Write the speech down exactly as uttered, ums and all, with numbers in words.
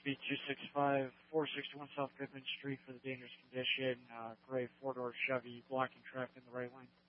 B two six five, four sixty-one South Goodman Street for the dangerous condition. Uh, gray four-door Chevy blocking traffic in the right lane.